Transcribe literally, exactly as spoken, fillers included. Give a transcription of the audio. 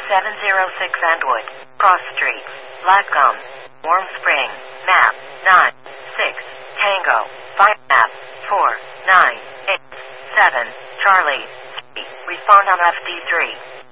seven zero six Andwood, Cross Street, Blackgum, Warm Spring, map, nine, six, Tango, five, map, four, nine, eight, seven, Charlie, three, respond on F D three.